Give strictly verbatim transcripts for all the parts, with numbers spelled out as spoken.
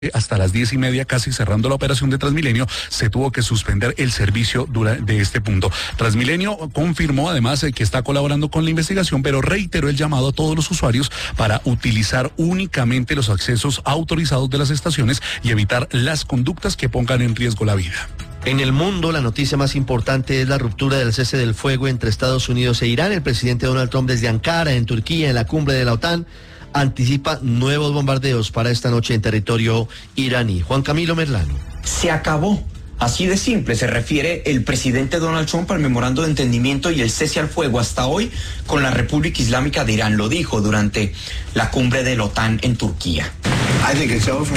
hasta las diez y media, casi cerrando la operación de Transmilenio, se tuvo que suspender el servicio de este punto. Transmilenio confirmó además que está colaborando con la investigación, pero reiteró el llamado a todos los usuarios para utilizar únicamente los accesos autorizados de las estaciones y evitar las conductas que pongan en riesgo la vida. En el mundo, la noticia más importante es la ruptura del cese del fuego entre Estados Unidos e Irán. El presidente Donald Trump desde Ankara, en Turquía, en la cumbre de la OTAN, anticipa nuevos bombardeos para esta noche en territorio iraní. Juan Camilo Merlano. Se acabó. Así de simple se refiere el presidente Donald Trump al memorando de entendimiento y el cese al fuego hasta hoy con la República Islámica de Irán. Lo dijo durante la cumbre de la OTAN en Turquía. I think it's over.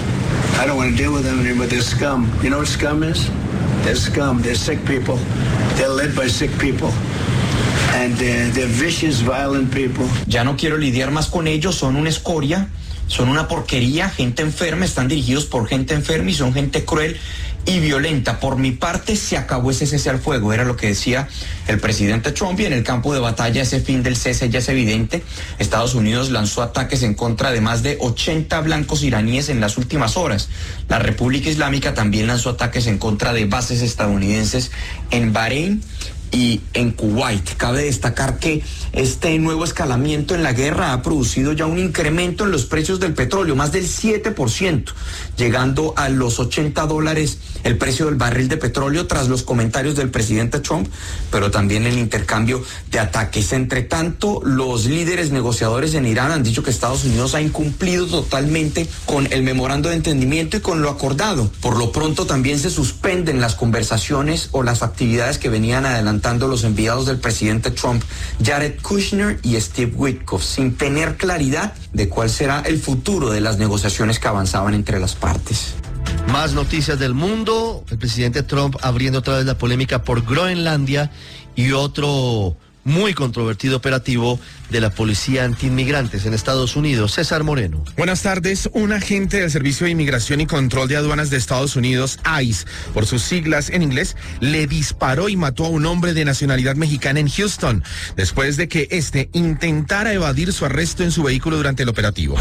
I don't want to deal with them anymore. They're scum. You know what scum is? They're scum. They're sick people. They're led by sick people. And uh, they're vicious, violent people. Ya no quiero lidiar más con ellos, son una escoria, son una porquería, gente enferma, están dirigidos por gente enferma y son gente cruel y violenta. Por mi parte, se acabó ese cese al fuego, era lo que decía el presidente Trump, y en el campo de batalla ese fin del cese ya es evidente. Estados Unidos lanzó ataques en contra de más de ochenta blancos iraníes en las últimas horas. La República Islámica también lanzó ataques en contra de bases estadounidenses en Bahrein y en Kuwait. Cabe destacar que este nuevo escalamiento en la guerra ha producido ya un incremento en los precios del petróleo, más del siete por ciento, llegando a los ochenta dólares el precio del barril de petróleo tras los comentarios del presidente Trump, pero también el intercambio de ataques. Entre tanto, los líderes negociadores en Irán han dicho que Estados Unidos ha incumplido totalmente con el memorando de entendimiento y con lo acordado. Por lo pronto también se suspenden las conversaciones o las actividades que venían adelantando los enviados del presidente Trump, Jared Kushner y Steve Witkoff, sin tener claridad de cuál será el futuro de las negociaciones que avanzaban entre las partes. Más noticias del mundo. El presidente Trump abriendo otra vez la polémica por Groenlandia y otro muy controvertido operativo de la policía antiinmigrantes en Estados Unidos. César Moreno. Buenas tardes. Un agente del Servicio de Inmigración y Control de Aduanas de Estados Unidos, ICE, por sus siglas en inglés, le disparó y mató a un hombre de nacionalidad mexicana en Houston, después de que este intentara evadir su arresto en su vehículo durante el operativo.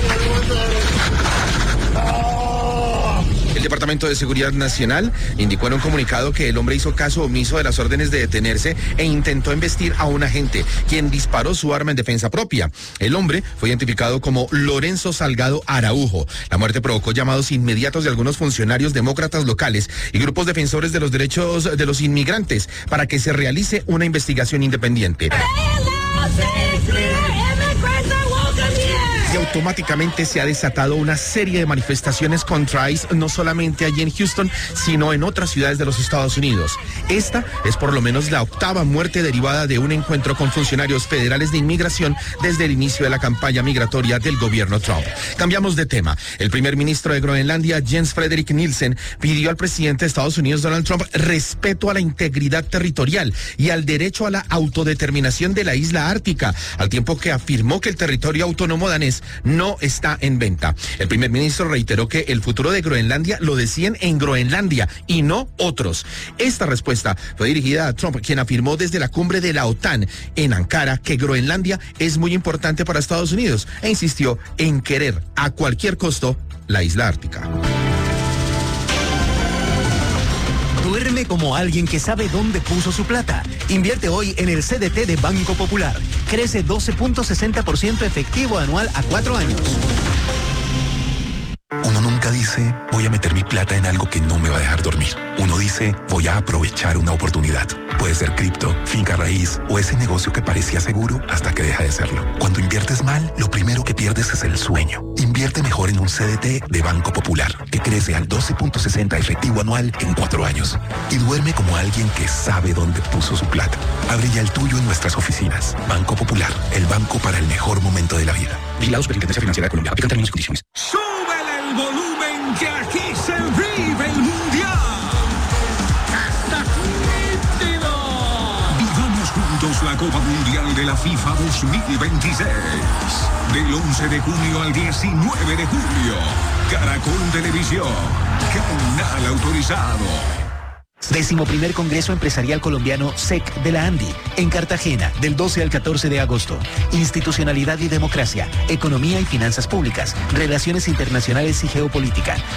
El Departamento de Seguridad Nacional indicó en un comunicado que el hombre hizo caso omiso de las órdenes de detenerse e intentó embestir a un agente, quien disparó su arma en defensa propia. El hombre fue identificado como Lorenzo Salgado Araujo. La muerte provocó llamados inmediatos de algunos funcionarios demócratas locales y grupos defensores de los derechos de los inmigrantes para que se realice una investigación independiente. Y automáticamente se ha desatado una serie de manifestaciones contra ICE, no solamente allí en Houston, sino en otras ciudades de los Estados Unidos. Esta es por lo menos la octava muerte derivada de un encuentro con funcionarios federales de inmigración desde el inicio de la campaña migratoria del gobierno Trump. Cambiamos de tema. El primer ministro de Groenlandia, Jens Frederik Nielsen, pidió al presidente de Estados Unidos, Donald Trump, respeto a la integridad territorial y al derecho a la autodeterminación de la isla ártica, al tiempo que afirmó que el territorio autónomo danés no está en venta. El primer ministro reiteró que el futuro de Groenlandia lo decían en Groenlandia y no otros. Esta respuesta fue dirigida a Trump, quien afirmó desde la cumbre de la OTAN en Ankara que Groenlandia es muy importante para Estados Unidos e insistió en querer a cualquier costo la isla ártica. Duerme como alguien que sabe dónde puso su plata. Invierte hoy en el C D T de Banco Popular. Crece doce punto sesenta por ciento efectivo anual a cuatro años. Uno nunca dice, voy a meter mi plata en algo que no me va a dejar dormir. Uno dice, voy a aprovechar una oportunidad. Puede ser cripto, finca raíz o ese negocio que parecía seguro hasta que deja de serlo. Cuando inviertes mal, lo primero que pierdes es el sueño. Invierte mejor en un C D T de Banco Popular, que crece al doce punto sesenta efectivo anual en cuatro años. Y duerme como alguien que sabe dónde puso su plata. Abre ya el tuyo en nuestras oficinas. Banco Popular, el banco para el mejor momento de la vida. Vigilado Superintendencia Financiera de Colombia. Aplican términos y condiciones. ¡Súbele el volumen que aquí se vive el mundial! ¡Está nítido! Vivamos juntos la Copa Mundial de la FIFA dos mil veintiséis. Del once de junio al diecinueve de julio. Caracol Televisión. Canal autorizado. Décimo primer Congreso Empresarial Colombiano S E C de la ANDI, en Cartagena, del doce al catorce de agosto. Institucionalidad y democracia, economía y finanzas públicas, relaciones internacionales y geopolítica.